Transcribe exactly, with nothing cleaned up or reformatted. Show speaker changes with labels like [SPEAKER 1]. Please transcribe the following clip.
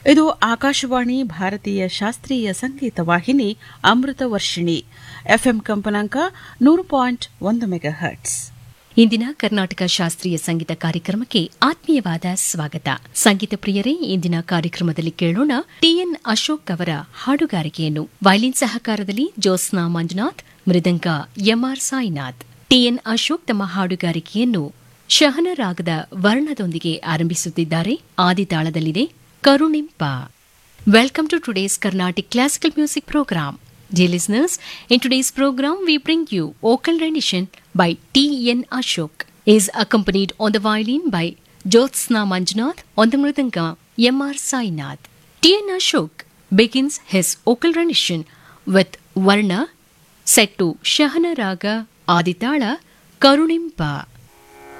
[SPEAKER 1] ಇದು ಆಕಾಶವಾಣಿ ಭಾರತೀಯ ಶಾಸ್ತ್ರೀಯ ಸಂಗೀತ ವಾಹಿನಿ ಅಮೃತ ವರ್ಷಿಣಿ ಎಫ್ಎಂ ಕಂಪನಾಂಕ ನೂರು ಪಾಯಿಂಟ್ ಒಂದು ಮೆಗಾ ಹರ್ಟ್ಸ್.
[SPEAKER 2] ಇಂದಿನ ಕರ್ನಾಟಕ ಶಾಸ್ತ್ರೀಯ ಸಂಗೀತ ಕಾರ್ಯಕ್ರಮಕ್ಕೆ ಆತ್ಮೀಯವಾದ ಸ್ವಾಗತ. ಸಂಗೀತ ಪ್ರಿಯರೇ, ಇಂದಿನ ಕಾರ್ಯಕ್ರಮದಲ್ಲಿ ಕೇಳೋಣ ಟಿಎನ್ ಅಶೋಕ್ ಅವರ ಹಾಡುಗಾರಿಕೆಯನ್ನು. ವಯಲಿನ್ ಸಹಕಾರದಲ್ಲಿ ಜ್ಯೋತ್ಸ್ನಾ ಮಂಜುನಾಥ್, ಮೃದಂಗ ಎಂಆರ್ ಸಾಯಿನಾಥ್. ಟಿಎನ್ ಅಶೋಕ್ ತಮ್ಮ ಹಾಡುಗಾರಿಕೆಯನ್ನು ಶಹನ ರಾಗದ ವರ್ಣದೊಂದಿಗೆ ಆರಂಭಿಸುತ್ತಿದ್ದಾರೆ. ಆದಿತಾಳದಲ್ಲಿದೆ ಕರುಣಿಂಪ. Welcome to today's Carnatic Classical Music Program. Dear listeners, in today's program we bring you vocal rendition by T N Ashok. He is accompanied on the violin by Jyotsna Manjunath, on the mridanga M R Sainath. T N Ashok begins his vocal rendition with Varna set to Shahana Raga Aditala Karunimpa.